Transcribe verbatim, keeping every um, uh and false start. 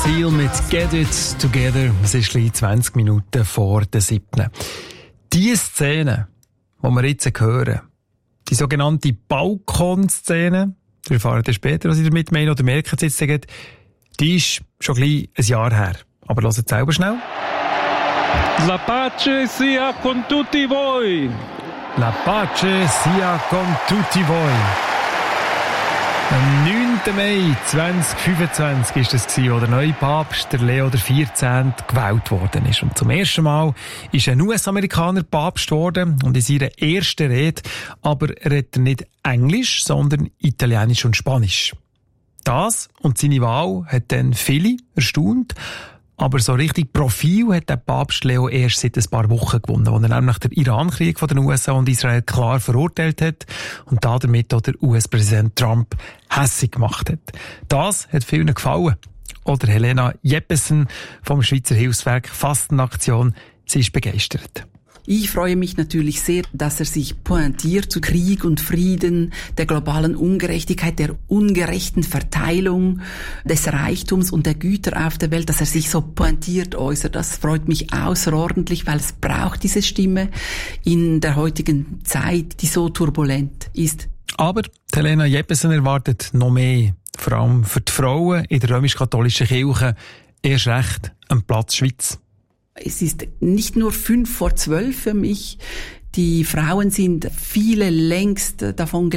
Seal mit Get It Together. Es ist gleich zwanzig Minuten vor der siebten. Die Szene, die wir jetzt hören, die sogenannte Balkonszene, wir erfahren dann später, was ich damit meine, oder merken es jetzt, die ist schon gleich ein Jahr her. Aber hört selber schnell. La pace sia con tutti voi. La pace sia con tutti voi. Am neunten Mai zweitausendfünfundzwanzig war das, wo der neue Papst, der Leo der vierzehnte, gewählt worden ist. Und zum ersten Mal ist ein U S-Amerikaner Papst geworden und in seiner ersten Rede aber redet er nicht Englisch, sondern Italienisch und Spanisch. Das und seine Wahl hat dann viele erstaunt. Aber so richtig Profil hat der Papst Leo erst seit ein paar Wochen gewonnen, wo er nämlich den Iran-Krieg von den U S A und Israel klar verurteilt hat und damit auch der U S-Präsident Trump hässig gemacht hat. Das hat vielen gefallen. Oder Helena Jeppesen vom Schweizer Hilfswerk Fastenaktion, sie ist begeistert. Ich freue mich natürlich sehr, dass er sich pointiert zu Krieg und Frieden, der globalen Ungerechtigkeit, der ungerechten Verteilung des Reichtums und der Güter auf der Welt, dass er sich so pointiert äußert. Das freut mich außerordentlich, weil es braucht diese Stimme in der heutigen Zeit, die so turbulent ist. Aber Helena Jeppesen erwartet noch mehr, vor allem für die Frauen in der römisch-katholischen Kirche, erst recht am Platz Schweiz. Es ist nicht nur fünf vor zwölf für mich. Die Frauen sind viele längst davon